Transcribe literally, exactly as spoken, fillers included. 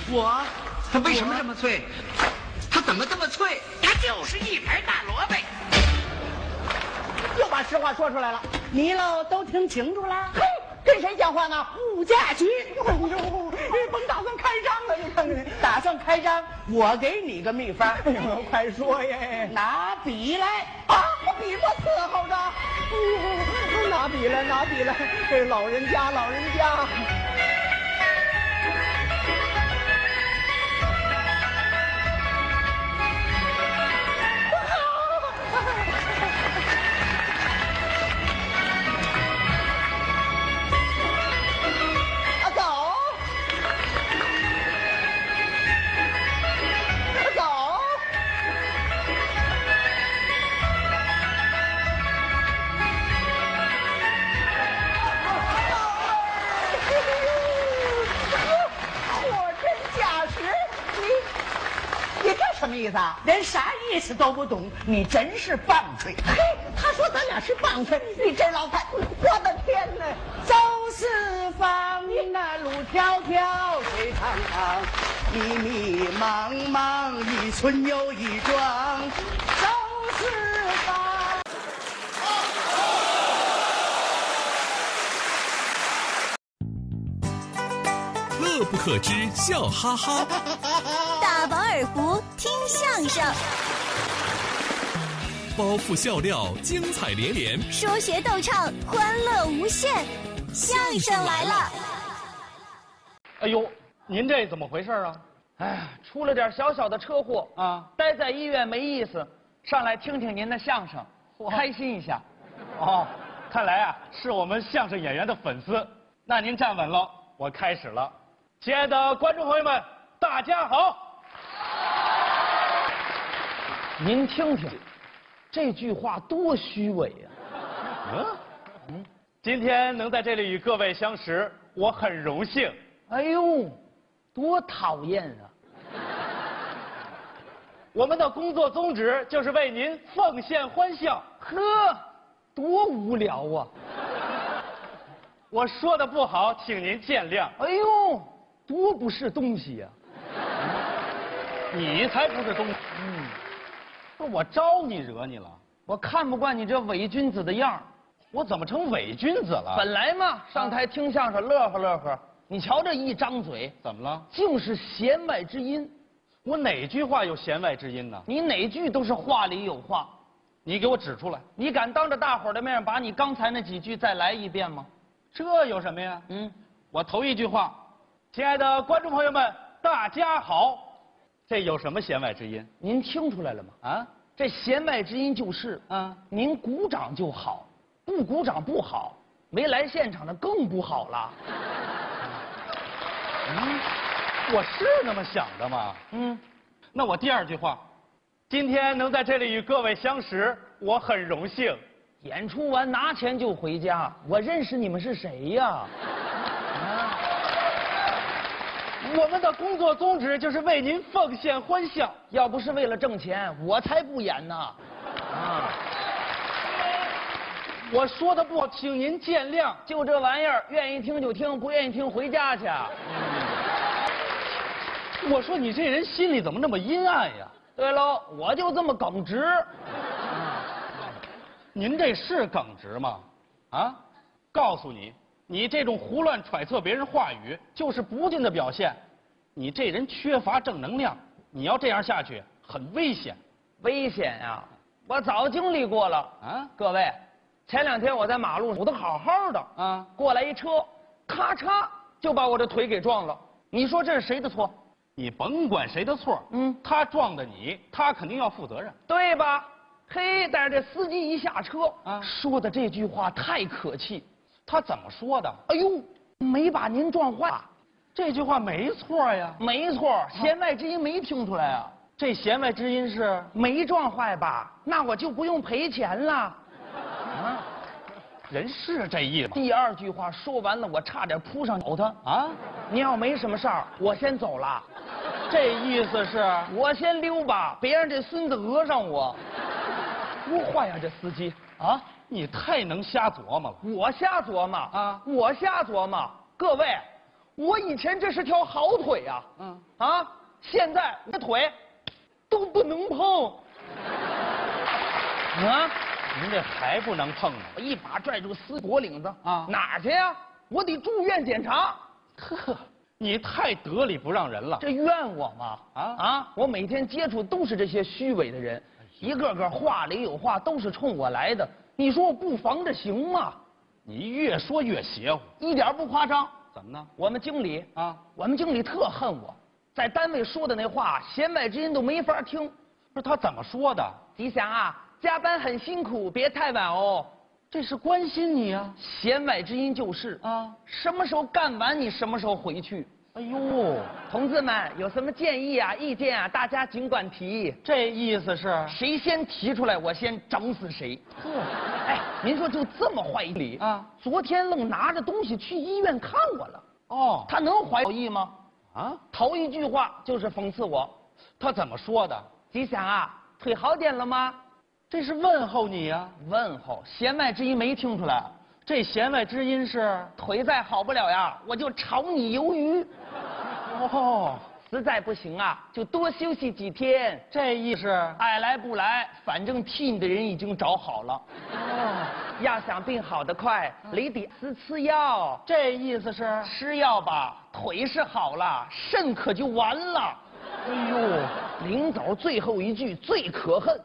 我，他为什么这么脆？他怎么这么脆？他就是一盘大萝卜。 又把实话说出来了，你喽都听清楚了。嘿，跟谁讲话呢？吴家驹。哎呦，你甭打算开张了，你看看，打算开张，我给你个秘方。哎呦，快说耶！拿笔来啊！我笔我伺候着。哎呦，拿笔来，拿笔来！这老人家，老人家。什么意思啊？连啥意思都不懂，你真是棒槌！嘿，他说咱俩是棒槌，你这老太，我的天哪！走四方，那路迢迢，水长长，迷迷茫茫，一村又一庄，走四方。 乐不可支，笑哈哈。 大饱耳福，听相声， 包袱笑料，精彩连连， 说学逗唱，欢乐无限。相声来了！ 哎呦，您这怎么回事啊？ 哎呀，出了点小小的车祸啊，待在医院没意思，上来听听您的相声，开心一下。 哦，看来啊是我们相声演员的粉丝。那您站稳了，我开始了。亲爱的观众朋友们，大家好。 您听听，这句话多虚伪呀！ 嗯嗯，今天能在这里与各位相识，我很荣幸。 哎呦，多讨厌啊！ 我们的工作宗旨就是为您奉献欢笑。 呵，多无聊啊！ 我说的不好，请您见谅。 哎呦，多不是东西呀！ 你才不是东西。嗯，不是我招你惹你了？ 我看不惯你这伪君子的样儿。 我怎么成伪君子了？ 本来嘛，上台听相声乐呵乐呵。你瞧这一张嘴， 怎么了？ 竟是弦外之音。 我哪句话有弦外之音呢？ 你哪句都是话里有话。 你给我指出来。 你敢当着大伙儿的面把你刚才那几句再来一遍吗？ 这有什么呀？ 嗯， 我头一句话，亲爱的观众朋友们，大家好，这有什么弦外之音？ 您听出来了吗？啊，这弦外之音就是，啊，您鼓掌就好，不鼓掌不好，没来现场的更不好了。 嗯，我是那么想的吗？ 嗯， 那我第二句话，今天能在这里与各位相识，我很荣幸。 演出完拿钱就回家，我认识你们是谁呀？ 啊，我们的工作宗旨就是为您奉献欢笑。 要不是为了挣钱，我才不演呢。啊， 我说的不好，请您见谅。 就这玩意儿，愿意听就听，不愿意听回家去。 我说你这人心里怎么那么阴暗呀？ 对喽，我就这么耿直。 您这是耿直吗？啊，告诉你，你这种胡乱揣测别人话语，就是不敬的表现。你这人缺乏正能量，你要这样下去，很危险。 危险呀！我早经历过了啊！各位，前两天我在马路走得好好的啊，过来一车，咔嚓就把我这腿给撞了。你说这是谁的错？ 你甭管谁的错，嗯，他撞的你，他肯定要负责任， 对吧？嘿，但是这司机一下车啊，说的这句话太可气。 他怎么说的？ 哎呦，没把您撞坏， 这句话没错呀。 没错，弦外之音没听出来啊。 这弦外之音是没撞坏吧？那我就不用赔钱了。啊， 人是这意思。 第二句话说完了，我差点扑上咬他啊！你要没什么事儿，我先走了。 这意思是我先溜吧，别让这孙子讹上我。多坏呀，这司机啊！ 你太能瞎琢磨了。 我瞎琢磨啊！我瞎琢磨。各位， 我以前这是条好腿呀、啊，嗯啊，现在我的腿都不能碰。啊， 您这还不能碰呢？ 我一把拽住丝脖领子啊， 哪儿去呀？我得住院检查。 呵，你太得理不让人了。 这怨我吗？啊啊！我每天接触都是这些虚伪的人，一个个话里有话，都是冲我来的。你说我不防着行吗？ 你越说越邪乎， 一点不夸张。 怎么呢？ 我们经理啊， 我们经理特恨我，在单位说的那话，弦外之音都没法听。 不是他怎么说的？ 吉祥啊，加班很辛苦，别太晚哦。 这是关心你啊。 弦外之音就是啊，什么时候干完你什么时候回去。 哎呦， 同志们有什么建议啊、意见啊，大家尽管提。 这意思是谁先提出来，我先整死谁。呵，哎，您说就这么坏理啊？昨天愣拿着东西去医院看我了。哦，他能怀好意吗？啊，头一句话就是讽刺我。 他怎么说的？ 吉祥啊，腿好点了吗？ 这是问候你呀、啊。 问候，弦外之音没听出来。 这弦外之音是腿再好不了呀，我就炒你鱿鱼。 哦， 实在不行啊，就多休息几天。 这意思， 爱来不来，反正替你的人已经找好了。哦，要想病好得快，你得吃吃药。 这意思是吃药吧，腿是好了，肾可就完了。 哎呦， 临走最后一句最可恨。